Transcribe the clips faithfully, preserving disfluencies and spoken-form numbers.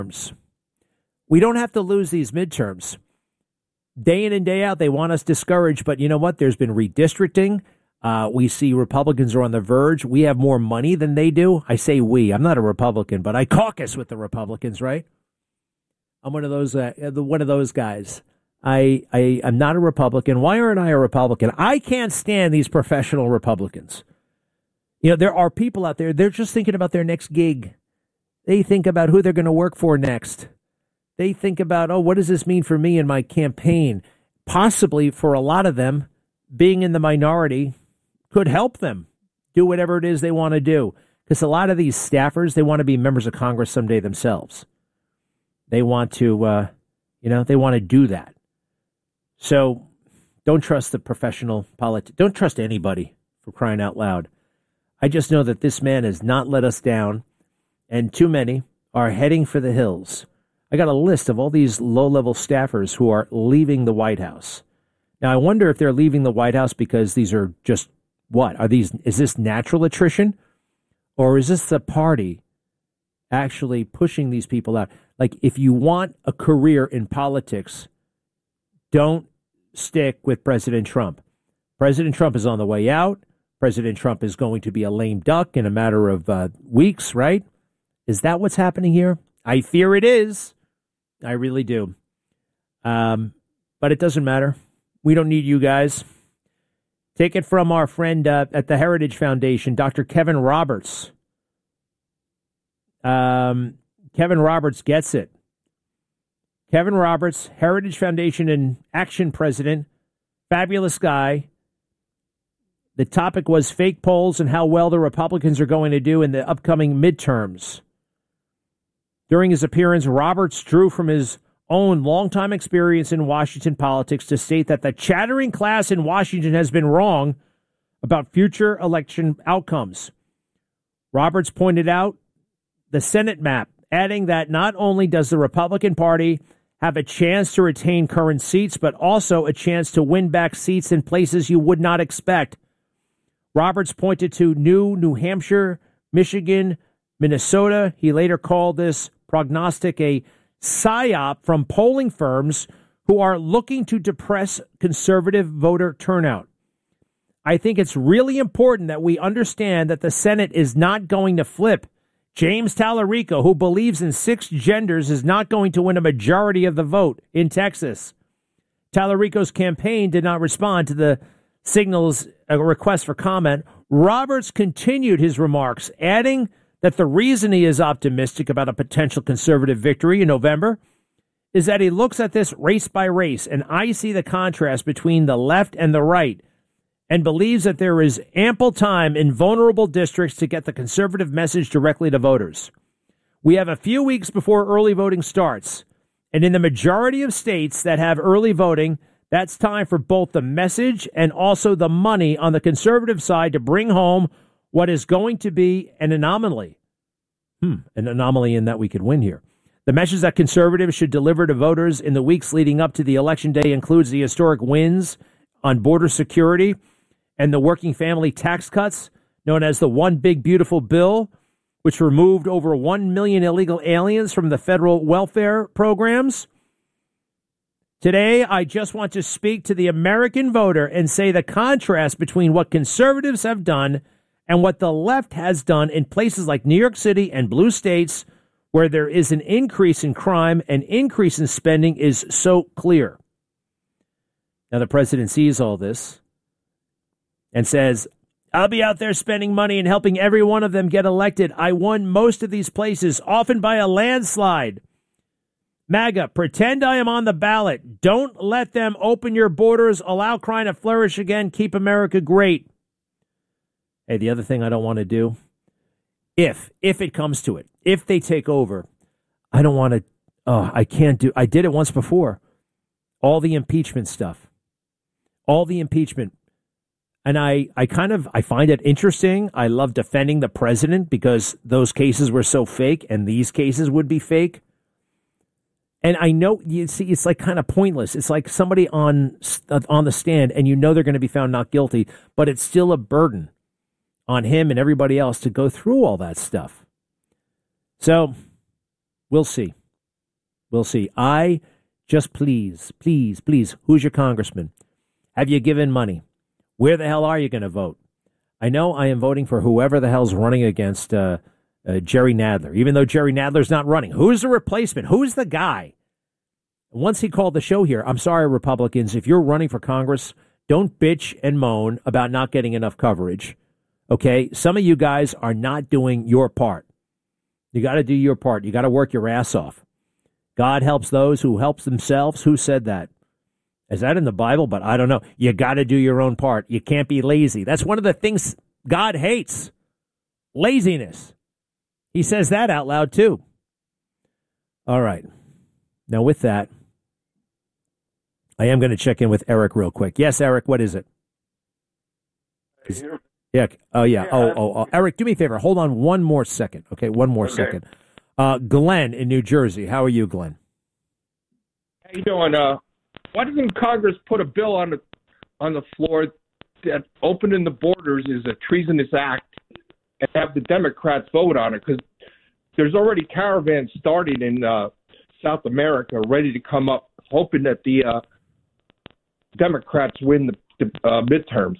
We don't have to lose these midterms. Day in and day out, they want us discouraged. But you know what? There's been redistricting. Uh, we see Republicans are on the verge. We have more money than they do. I say we. I'm not a Republican, but I caucus with the Republicans, right? I'm one of those uh, one of those guys. I, I, I'm not a Republican. Why aren't I a Republican? I can't stand these professional Republicans. You know, there are people out there, they're just thinking about their next gig. They think about who they're going to work for next. They think about, oh, what does this mean for me in my campaign? Possibly for a lot of them, being in the minority could help them do whatever it is they want to do. Because a lot of these staffers, they want to be members of Congress someday themselves. They want to, uh, you know, they want to do that. So don't trust the professional politics. Don't trust anybody, for crying out loud. I just know that this man has not let us down, and too many are heading for the hills. I got a list of all these low-level staffers who are leaving the White House. Now, I wonder if they're leaving the White House because these are just, what? Are these? Is this natural attrition? Or is this the party actually pushing these people out? Like, if you want a career in politics, don't stick with President Trump. President Trump is on the way out. President Trump is going to be a lame duck in a matter of uh, weeks, right? Is that what's happening here? I fear it is. I really do. Um, but it doesn't matter. We don't need you guys. Take it from our friend uh, at the Heritage Foundation, Doctor Kevin Roberts. Um, Kevin Roberts gets it. Kevin Roberts, Heritage Foundation and Action President, fabulous guy. The topic was fake polls and how well the Republicans are going to do in the upcoming midterms. During his appearance, Roberts drew from his own longtime experience in Washington politics to state that the chattering class in Washington has been wrong about future election outcomes. Roberts pointed out the Senate map, adding that not only does the Republican Party have a chance to retain current seats, but also a chance to win back seats in places you would not expect. Roberts pointed to new New Hampshire, Michigan, Minnesota. He later called this prognostic a psyop from polling firms who are looking to depress conservative voter turnout. I think it's really important that we understand that the Senate is not going to flip. James Tallarico, who believes in six genders, is not going to win a majority of the vote in Texas. Tallarico's campaign did not respond to the signal's a request for comment. Roberts continued his remarks, adding that the reason he is optimistic about a potential conservative victory in November is that he looks at this race by race, and I see the contrast between the left and the right, and believes that there is ample time in vulnerable districts to get the conservative message directly to voters. We have a few weeks before early voting starts, and in the majority of states that have early voting, that's time for both the message and also the money on the conservative side to bring home what is going to be an anomaly. Hmm, an anomaly in that we could win here. The message that conservatives should deliver to voters in the weeks leading up to the election day includes the historic wins on border security and the working family tax cuts, known as the One Big Beautiful Bill, which removed over one million illegal aliens from the federal welfare programs. Today, I just want to speak to the American voter and say the contrast between what conservatives have done and what the left has done in places like New York City and blue states, where there is an increase in crime and increase in spending, is so clear. Now, the president sees all this and says, I'll be out there spending money and helping every one of them get elected. I won most of these places, often by a landslide. MAGA, pretend I am on the ballot. Don't let them open your borders, allow crime to flourish again, keep America great. Hey, the other thing I don't want to do, if, if it comes to it, if they take over, I don't want to, oh, I can't do, I did it once before. All the impeachment stuff, all the impeachment. And I, I kind of, I find it interesting. I love defending the president because those cases were so fake and these cases would be fake. And I know, you see, it's like kind of pointless. It's like somebody on on the stand and you know they're going to be found not guilty, but it's still a burden on him and everybody else to go through all that stuff. So we'll see. We'll see. I just please, please, please, who's your congressman? Have you given money? Where the hell are you going to vote? I know I am voting for whoever the hell's running against uh, uh, Jerry Nadler, even though Jerry Nadler's not running. Who's the replacement? Who's the guy? Once he called the show here, I'm sorry, Republicans, if you're running for Congress, don't bitch and moan about not getting enough coverage. Okay? Some of you guys are not doing your part. You got to do your part. You got to work your ass off. God helps those who helps themselves. Who said that? Is that in the Bible? But I don't know. You got to do your own part. You can't be lazy. That's one of the things God hates. Laziness. He says that out loud, too. All right. Now, with that, I am going to check in with Eric real quick. Yes, Eric, what is it? Is, yeah. Oh, yeah. Oh, oh, oh. Eric, do me a favor. Hold on one more second. Okay, one more okay. second. Uh, Glenn in New Jersey. How are you, Glenn? How you doing? Uh, why doesn't Congress put a bill on the on the floor that opening the borders is a treasonous act and have the Democrats vote on it? Because there's already caravans starting in uh, South America ready to come up, hoping that the uh, Democrats win the, the uh, midterms.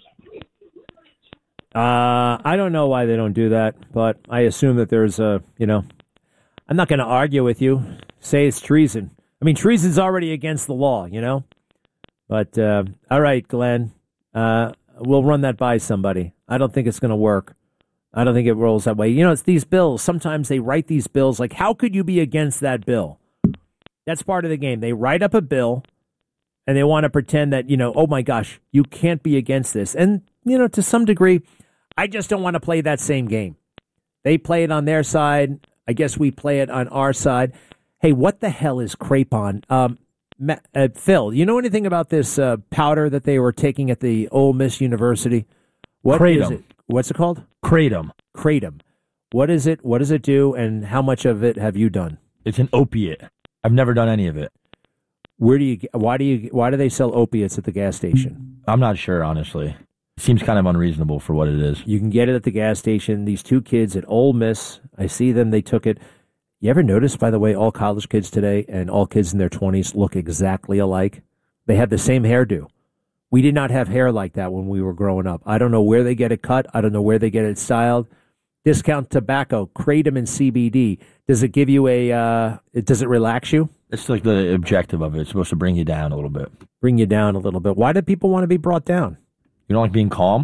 Uh, I don't know why they don't do that, but I assume that there's a, you know, I'm not going to argue with you. Say it's treason. I mean, treason's already against the law, you know? But, uh, all right, Glenn, uh, we'll run that by somebody. I don't think it's going to work. I don't think it rolls that way. You know, it's these bills. Sometimes they write these bills like, how could you be against that bill? That's part of the game. They write up a bill and they want to pretend that, you know, oh my gosh, you can't be against this. And, you know, to some degree, I just don't want to play that same game. They play it on their side. I guess we play it on our side. Hey, what the hell is Crapon? Um, uh, Phil, you know anything about this uh, powder that they were taking at the Ole Miss University? What Kratom. is it? What's it called? Kratom. Kratom. What is it? What does it do? And how much of it have you done? It's an opiate. I've never done any of it. Where do you? Why do you? Why do they sell opiates at the gas station? I'm not sure, honestly. It seems kind of unreasonable for what it is. You can get it at the gas station. These two kids at Ole Miss, I see them. They took it. You ever notice, by the way, all college kids today and all kids in their twenties look exactly alike? They have the same hairdo. We did not have hair like that when we were growing up. I don't know where they get it cut. I don't know where they get it styled. Discount tobacco, Kratom and C B D. Does it give you a, uh, it, does it relax you? It's like the objective of it. It's supposed to bring you down a little bit. Bring you down a little bit. Why do people want to be brought down? You don't like being calm?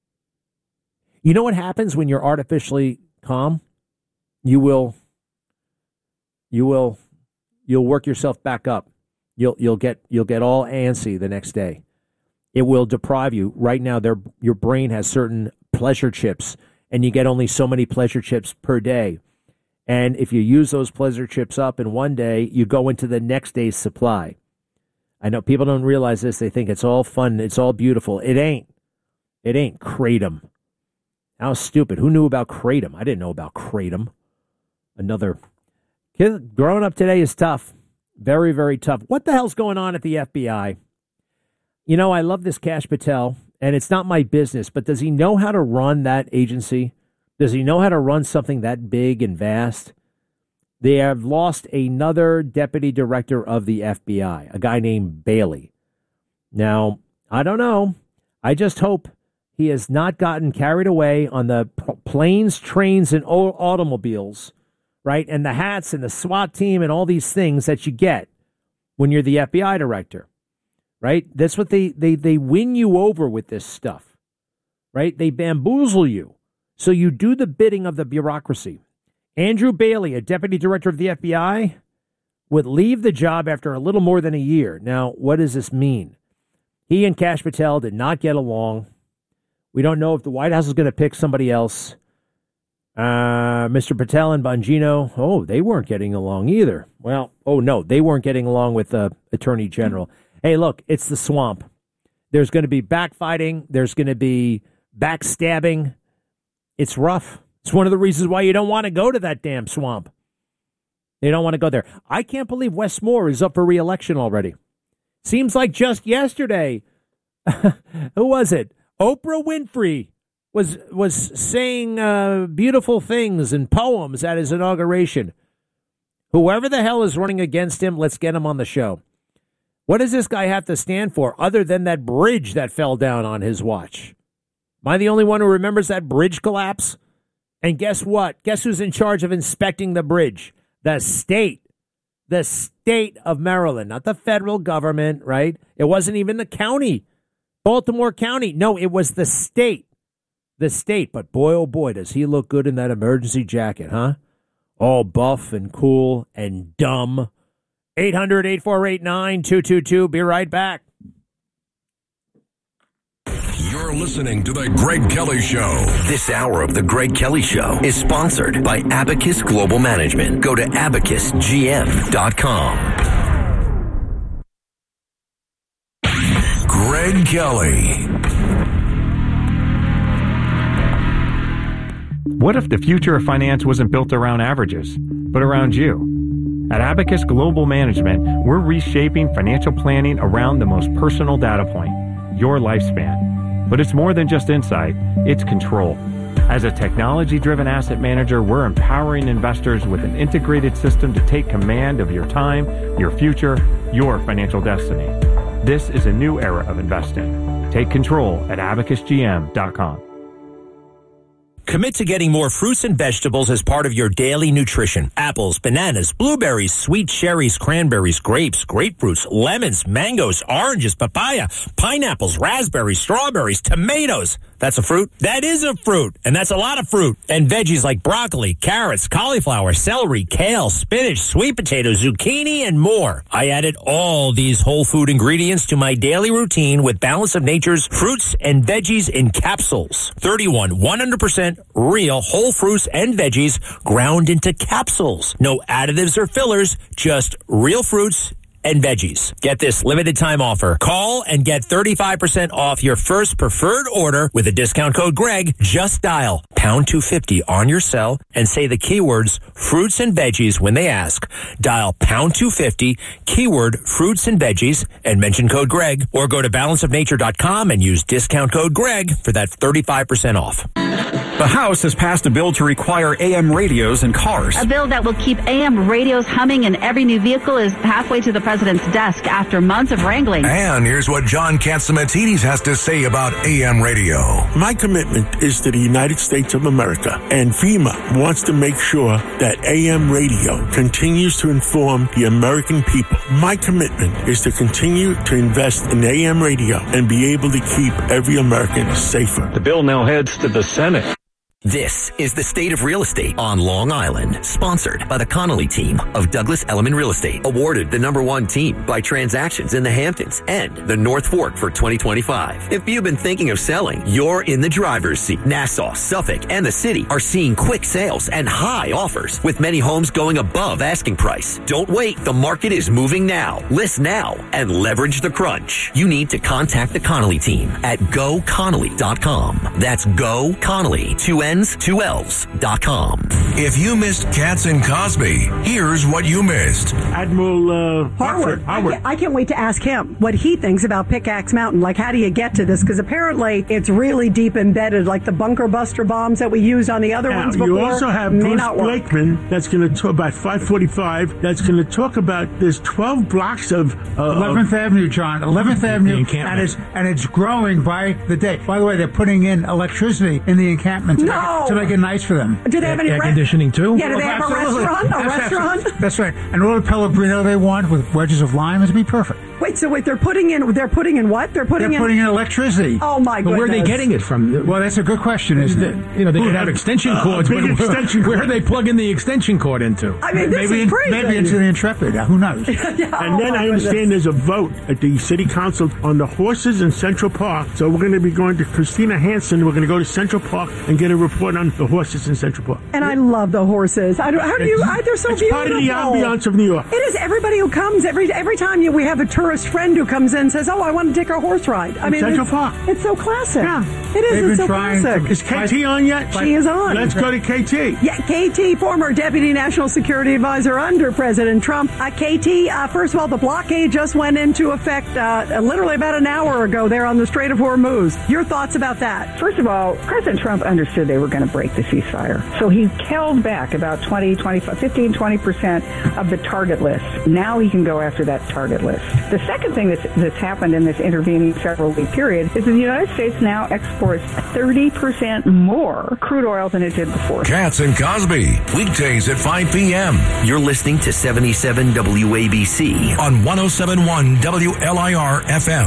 You know what happens when you're artificially calm? You will, you will, you'll work yourself back up. You'll, you'll get, you'll get all antsy the next day. It will deprive you. Right now, their, your brain has certain pleasure chips, and you get only so many pleasure chips per day. And if you use those pleasure chips up in one day, you go into the next day's supply. I know people don't realize this. They think it's all fun. It's all beautiful. It ain't. It ain't. Kratom. How stupid. Who knew about Kratom? I didn't know about Kratom. Another kid. Growing up today is tough. Very, very tough. What the hell's going on at the F B I? You know, I love this Kash Patel, and it's not my business, but does he know how to run that agency? Does he know how to run something that big and vast? They have lost another deputy director of the F B I, a guy named Bailey. Now, I don't know. I just hope he has not gotten carried away on the planes, trains, and automobiles, right? And the hats and the SWAT team and all these things that you get when you're the F B I director, right? That's what they, they, they win you over with this stuff, right? They bamboozle you. So you do the bidding of the bureaucracy. Andrew Bailey, a deputy director of the F B I, would leave the job after a little more than a year. Now, what does this mean? He and Kash Patel did not get along. We don't know if the White House is going to pick somebody else. Uh, Mister Patel and Bongino, oh, they weren't getting along either. Well, oh, no, they weren't getting along with the Attorney General. Hey, look, it's the swamp. There's going to be backfighting. There's going to be backstabbing. It's rough. It's one of the reasons why you don't want to go to that damn swamp. They don't want to go there. I can't believe Wes Moore is up for re-election already. Seems like just yesterday, who was it? Oprah Winfrey was was saying uh, beautiful things and poems at his inauguration. Whoever the hell is running against him, let's get him on the show. What does this guy have to stand for other than that bridge that fell down on his watch? Am I the only one who remembers that bridge collapse? And guess what? Guess who's in charge of inspecting the bridge? The state. The state of Maryland, not the federal government, right? It wasn't even the county, Baltimore County. No, it was the state. The state. But boy, oh boy, does he look good in that emergency jacket, huh? All buff and cool and dumb. eight hundred, eight four eight, nine two two two. Be right back. You're listening to The Greg Kelly Show. This hour of The Greg Kelly Show is sponsored by Abacus Global Management. Go to abacus g m dot com. Greg Kelly. What if the future of finance wasn't built around averages, but around you? At Abacus Global Management, we're reshaping financial planning around the most personal data point, your lifespan. But it's more than just insight, it's control. As a technology-driven asset manager, we're empowering investors with an integrated system to take command of your time, your future, your financial destiny. This is a new era of investing. Take control at abacus g m dot com. Commit to getting more fruits and vegetables as part of your daily nutrition. Apples, bananas, blueberries, sweet cherries, cranberries, grapes, grapefruits, lemons, mangoes, oranges, papaya, pineapples, raspberries, strawberries, tomatoes. That's a fruit? That is a fruit, and that's a lot of fruit. And veggies like broccoli, carrots, cauliflower, celery, kale, spinach, sweet potato, zucchini, and more. I added all these whole food ingredients to my daily routine with Balance of Nature's fruits and veggies in capsules. thirty-one one hundred percent real whole fruits and veggies ground into capsules. No additives or fillers, just real fruits and veggies. Get this limited time offer. Call and get thirty-five percent off your first preferred order with a discount code Greg. Just dial pound two fifty on your cell and say the keywords fruits and veggies when they ask. Dial pound two fifty, keyword fruits and veggies, and mention code Greg, or go to balance of nature dot com and use discount code Greg for that thirty-five percent off. The House has passed a bill to require A M radios in cars. A bill that will keep A M radios humming in every new vehicle is halfway to the president's desk after months of wrangling. And here's what John Catsimatidis has to say about A M radio. My commitment is to the United States of America, and FEMA wants to make sure that A M radio continues to inform the American people. My commitment is to continue to invest in A M radio and be able to keep every American safer. The bill now heads to the Senate. This is the State of Real Estate on Long Island, sponsored by the Connolly team of Douglas Elliman Real Estate, awarded the number one team by transactions in the Hamptons and the North Fork for twenty twenty-five. If you've been thinking of selling, you're in the driver's seat. Nassau, Suffolk, and the city are seeing quick sales and high offers, with many homes going above asking price. Don't wait. The market is moving now. List now and leverage the crunch. You need to contact the Connolly team at go connolly dot com. That's Go Connolly, two N's, two L's dot com. If you missed Katz and Cosby, here's what you missed. Admiral uh, Harwood. Harwood. I, can't, I can't wait to ask him what he thinks about Pickaxe Mountain. Like, how do you get to this? Because apparently it's really deep embedded, like the bunker buster bombs that we used on the other Now, ones before. you also have may Bruce not work. Blakeman that's going to talk about five forty-five. That's going to talk about there's twelve blocks of uh, eleventh of, Avenue, John. eleventh Avenue, and it's and it's growing by the day. By the way, they're putting in electricity in the encampment to, No. make, it, to make it nice for them. Do they have any air re- conditioning too? Yeah, do they have a Absolutely. restaurant? A That's restaurant? absolutely- That's right. And a little Pellegrino they want with wedges of lime is be perfect. Wait, so wait, they're putting in, they're putting in what? They're putting They're in... putting in electricity. Oh, my But goodness. where are they getting it from? Well, that's a good question, isn't it? You know, they could have extension Uh, cords, big but where, extension where are cord. they plugging the extension cord into? I mean, this maybe is crazy. maybe into the Intrepid. Uh, who knows? yeah, And oh then my I understand goodness. there's a vote at the city council on the horses in Central Park. So we're going to be going to Christina Hansen. We're going to go to Central Park and get a report on the horses in Central Park. And I love the horses. I don't, how do you... I, they're so it's beautiful. part of the ambiance of New York. It is. Everybody everybody who comes, every every time you, we have a tourist friend who comes in and says, oh, I want to take a horse ride. I mean, Central it's, Park. It's so classic. Yeah. It is. They've it's been so trying classic. to- Is K T on yet? She is on. Let's go to K T. Yeah, K T, former Deputy National Security Advisor under President Trump. Uh, K T, uh, first of all, the blockade just went into effect uh, literally about an hour ago there on the Strait of Hormuz. Your thoughts about that? First of all, President Trump understood they were going to break the ceasefire. So he held back about twenty, twenty-five, fifteen, twenty percent of the target list. Now he can go after that target list. The second thing that's, that's happened in this intervening several week period is that the United States now exports thirty percent more crude oil than it did before. Katz and Cosby, weekdays at five p.m. You're listening to seventy-seven W A B C on one oh seven point one W L I R F M.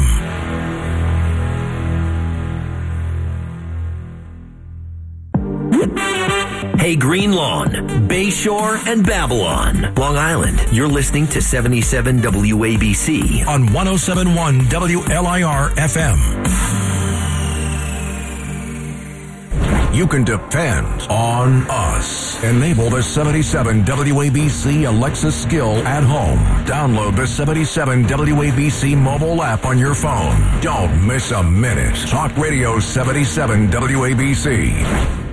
Hey, Green Lawn, Bayshore, and Babylon, Long Island. You're listening to seventy-seven W A B C on one oh seven point one W L I R F M. You can depend on us. Enable the seventy-seven W A B C Alexa skill at home. Download the seventy-seven W A B C mobile app on your phone. Don't miss a minute. Talk Radio seventy-seven W A B C.